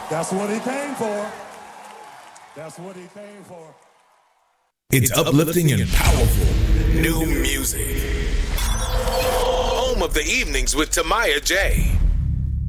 That's what he came for. That's what he came for. It's uplifting and powerful. New music. Home of the evenings with Tamaya J.